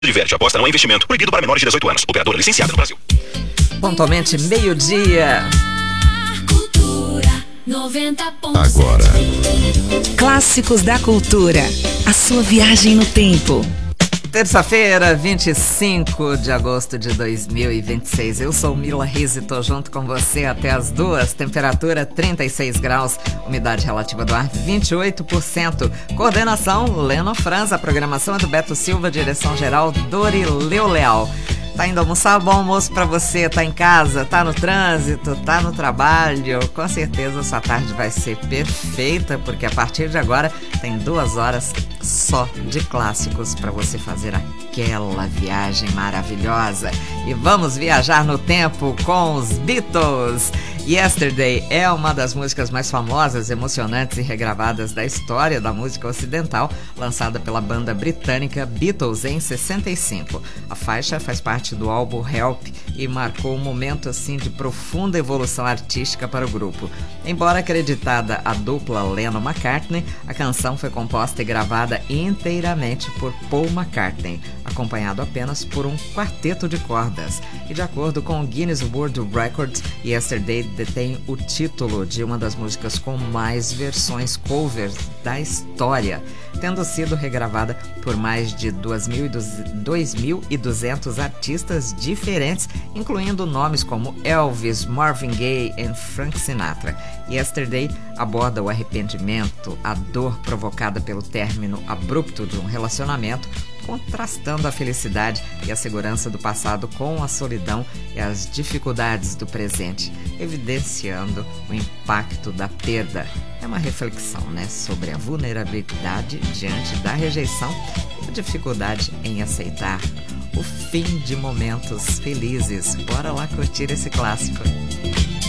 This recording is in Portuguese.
Diverte, aposta não é investimento. Proibido para menores de 18 anos. Operadora licenciada no Brasil. Pontualmente meio-dia. Cultura 90. Agora, Clássicos da Cultura. A sua viagem no tempo. Terça-feira, 25 de agosto de 2026. Eu sou Mila Riz e tô junto com você até as 2. Temperatura 36 graus, umidade relativa do ar 28%. Coordenação Leno Franz, a programação é do Beto Silva, direção geral Dorileu Leal. Tá indo almoçar? Bom almoço pra você. Tá em casa, tá no trânsito, tá no trabalho. Com certeza sua tarde vai ser perfeita, porque a partir de agora tem 2 horas só de clássicos pra você fazer aquela viagem maravilhosa. E vamos viajar no tempo com os Beatles. Yesterday é uma das músicas mais famosas, emocionantes e regravadas da história da música ocidental, lançada pela banda britânica Beatles em 65. A faixa faz parte do álbum Help e marcou um momento assim de profunda evolução artística para o grupo. Embora acreditada à dupla Lennon-McCartney, a canção foi composta e gravada inteiramente por Paul McCartney, acompanhado apenas por um quarteto de cordas. E de acordo com o Guinness World Records, Yesterday detém o título de uma das músicas com mais versões covers da história, tendo sido regravada por mais de 2.200 artistas diferentes, incluindo nomes como Elvis, Marvin Gaye e Frank Sinatra. Yesterday aborda o arrependimento, a dor provocada pelo término abrupto de um relacionamento, contrastando a felicidade e a segurança do passado com a solidão e as dificuldades do presente, evidenciando o impacto da perda. É uma reflexão, sobre a vulnerabilidade diante da rejeição e a dificuldade em aceitar o fim de momentos felizes. Bora lá curtir esse clássico.